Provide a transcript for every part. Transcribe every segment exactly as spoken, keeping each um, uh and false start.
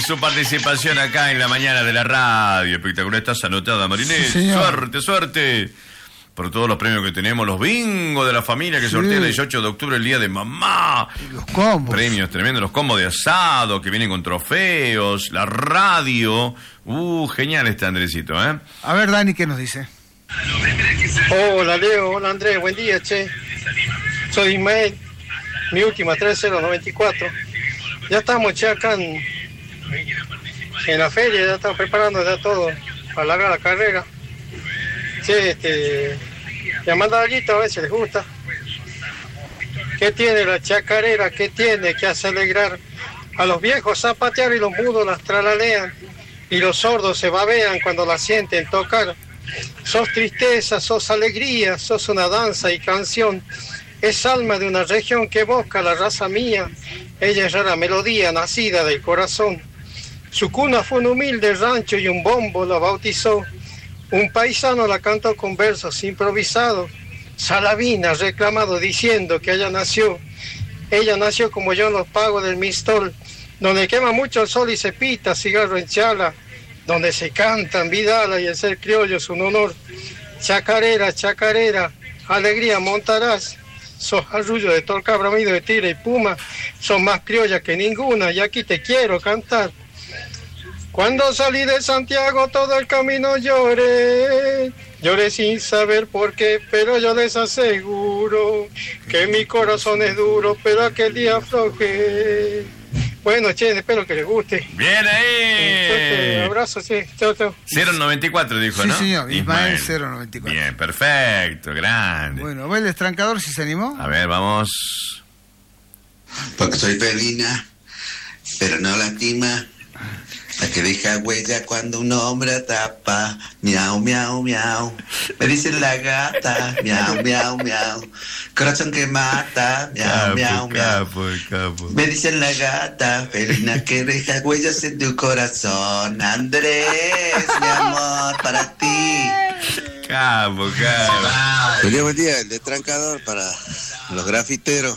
su participación acá en la mañana de la radio. Espectacular, estás anotada, Marinés. Sí, suerte, suerte. Por todos los premios que tenemos, los bingos de la familia que sí. sortea el dieciocho de octubre, el día de mamá. Y los combos. Premios tremendos, los combos de asado que vienen con trofeos, la radio. Uh, genial este Andresito, ¿eh? A ver, Dani, ¿qué nos dice? Hola, Leo. Hola, Andrés. Buen día, che. Soy Ismael. Mi última, tres cero noventa y cuatro. Ya estamos, che, acá en, en la feria. Ya estamos preparando ya todo para largar la carrera. Che, este... ya manda algo, a ver si les gusta. ¿Qué tiene la chacarera? ¿Qué tiene que hace alegrar a los viejos zapatear y los mudos las tralalean y los sordos se babean cuando la sienten tocar? Sos tristeza, sos alegría, sos una danza y canción. Es alma de una región que evoca la raza mía. Ella es rara melodía nacida del corazón. Su cuna fue un humilde rancho y un bombo la bautizó. Un paisano la cantó con versos improvisados. Salavina reclamado diciendo que ella nació. Ella nació como yo en los pagos del Mistol, donde quema mucho el sol y se pita cigarro en chala, donde se cantan Vidala y el ser criollo es un honor. Chacarera, chacarera, alegría montarás. Sos arrullo de torca, bramido de tigre y puma. Sos más criolla que ninguna y aquí te quiero cantar. Cuando salí de Santiago todo el camino lloré, lloré sin saber por qué, pero yo les aseguro que mi corazón es duro, pero aquel día aflojé. Bueno, che, espero que les guste. ¡Bien ahí! Un abrazo, sí. Chao, chao. cero noventa y cuatro dijo, sí, ¿no? Sí, señor. Ismael cero noventa y cuatro. Bien, perfecto, grande. Bueno, ¿va el estrancador si se animó? A ver, vamos. Porque soy felina, pero no lastima. La que deja huella cuando un hombre atrapa. Miau, miau, miau. Me dicen la gata. Miau, miau, miau. Corazón que mata. Miau, capo, miau, miau. Capo, capo. Me dicen la gata. Felina que deja huellas en tu corazón. Andrés, mi amor, para ti. Capo, capo. Buen día, buen día. El destrancador para los grafiteros.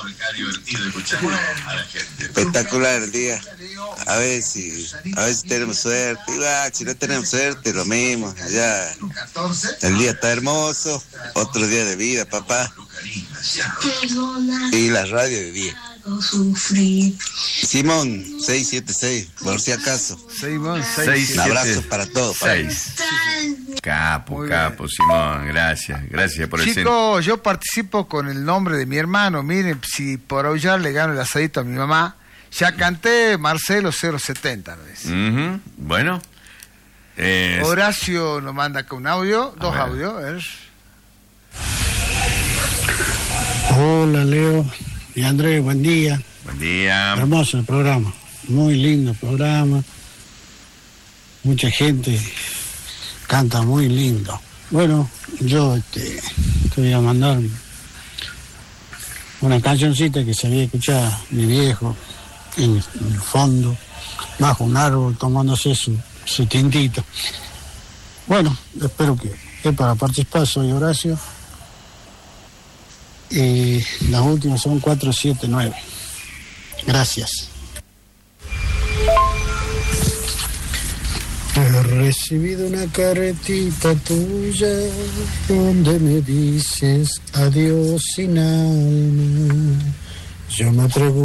Espectacular el día. A ver si, a ver si tenemos suerte. Igual, si no tenemos suerte, lo mismo. Ya el día está hermoso. Otro día de vida, papá. Y la radio de día. Simón seis siete seis, por si acaso. Simón seis. Un abrazo para todos. seis. Capo, capo, Simón, gracias, gracias por el Chicos, yo participo con el nombre de mi hermano. Miren, si por aullar le gano el asadito a mi mamá. Ya canté Marcelo cero setenta, ¿no es? Uh-huh. Bueno. Eh, Horacio nos manda acá un audio, dos ver. audios. A ver. Hola, Leo y Andrés, buen día. Buen día. Hermoso el programa, muy lindo programa. Mucha gente canta muy lindo. Bueno, yo este, te voy a mandar una cancioncita que se había escuchado mi viejo en, en el fondo, bajo un árbol, tomándose su, su tintito. Bueno, espero que, que para participar. Soy Horacio. Y las últimas son cuatro siete nueve. Gracias. He recibido una carretita tuya donde me dices adiós sin alma. Yo me atrevo